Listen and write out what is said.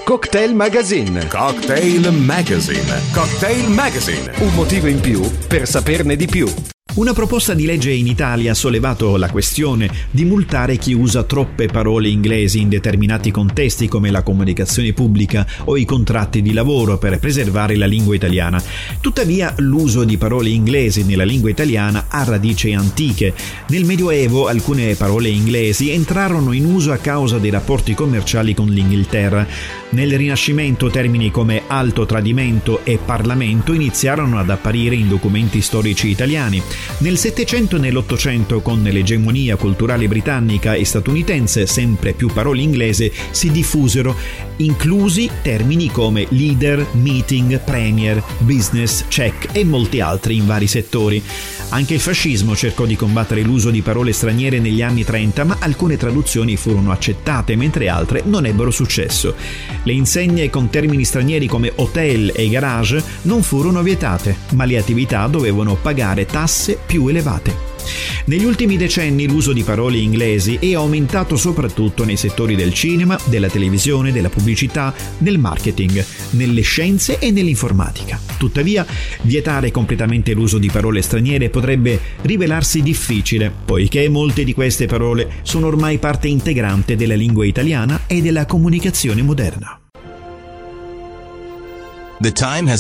Cocktail Magazine. Cocktail Magazine. Cocktail Magazine. Un motivo in più per saperne di più. Una proposta di legge in Italia ha sollevato la questione di multare chi usa troppe parole inglesi in determinati contesti come la comunicazione pubblica o i contratti di lavoro per preservare la lingua italiana. Tuttavia, l'uso di parole inglesi nella lingua italiana ha radici antiche. Nel Medioevo alcune parole inglesi entrarono in uso a causa dei rapporti commerciali con l'Inghilterra. Nel Rinascimento termini come alto tradimento e Parlamento iniziarono ad apparire in documenti storici italiani. Nel Settecento e nell'Ottocento, con l'egemonia culturale britannica e statunitense, sempre più parole inglesi si diffusero, inclusi termini come leader, meeting, premier, business, check e molti altri in vari settori. Anche il fascismo cercò di combattere l'uso di parole straniere negli anni 30, ma alcune traduzioni furono accettate mentre altre non ebbero successo. Le insegne con termini stranieri come hotel e garage non furono vietate, ma le attività dovevano pagare tasse più elevate. Negli ultimi decenni l'uso di parole inglesi è aumentato soprattutto nei settori del cinema, della televisione, della pubblicità, del marketing, nelle scienze e nell'informatica. Tuttavia, vietare completamente l'uso di parole straniere potrebbe rivelarsi difficile, poiché molte di queste parole sono ormai parte integrante della lingua italiana e della comunicazione moderna. The time has